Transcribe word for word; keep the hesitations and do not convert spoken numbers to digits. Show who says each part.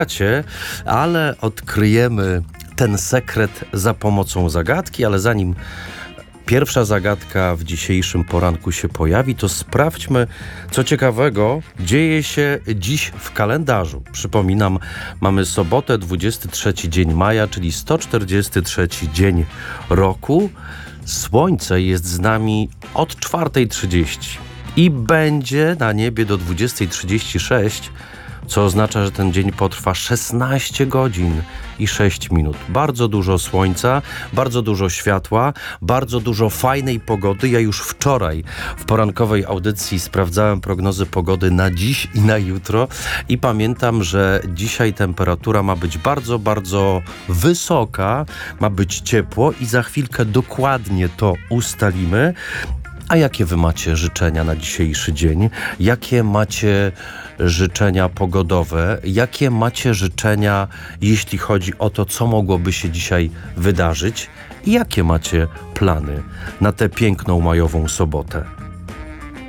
Speaker 1: ale odkryjemy ten sekret za pomocą zagadki, ale zanim pierwsza zagadka w dzisiejszym poranku się pojawi, to sprawdźmy, co ciekawego dzieje się dziś w kalendarzu. Przypominam, mamy sobotę, dwudziesty trzeci dzień maja, czyli sto czterdziesty trzeci dzień roku. Słońce jest z nami od czwartej trzydzieści i będzie na niebie do dwudziestej trzydzieści sześć, co oznacza, że ten dzień potrwa szesnaście godzin i sześć minut. Bardzo dużo słońca, bardzo dużo światła, bardzo dużo fajnej pogody. Ja już wczoraj w porankowej audycji sprawdzałem prognozy pogody na dziś i na jutro i pamiętam, że dzisiaj temperatura ma być bardzo, bardzo wysoka, ma być ciepło i za chwilkę dokładnie to ustalimy. A jakie wy macie życzenia na dzisiejszy dzień? Jakie macie życzenia pogodowe? Jakie macie życzenia, jeśli chodzi o to, co mogłoby się dzisiaj wydarzyć? I jakie macie plany na tę piękną majową sobotę?